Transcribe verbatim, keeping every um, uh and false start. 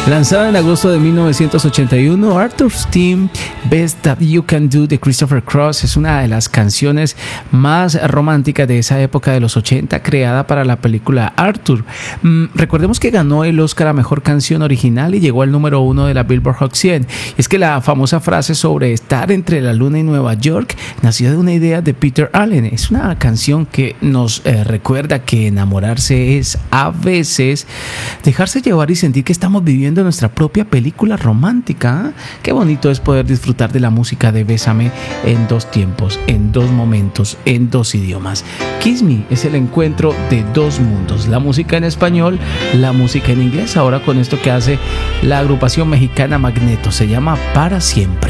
Lanzada en agosto de mil novecientos ochenta y uno, Arthur's Theme, Best That You Can Do de Christopher Cross es una de las canciones más románticas de esa época de los ochenta, creada para la película Arthur. Mm, recordemos que ganó el Oscar a Mejor Canción Original y llegó al número uno de la Billboard Hot cien. Y es que la famosa frase sobre estar entre la luna y Nueva York nació de una idea de Peter Allen. Es una canción que nos eh, recuerda que enamorarse es a veces dejarse llevar y sentir que estamos viviendo nuestra propia película romántica. ¿eh? Qué bonito es poder disfrutar de la música de Bésame en dos tiempos, en dos momentos, en dos idiomas. Kiss Me es el encuentro de dos mundos, la música en español, la música en inglés. Ahora con esto que hace la agrupación mexicana Magneto, se llama Para Siempre.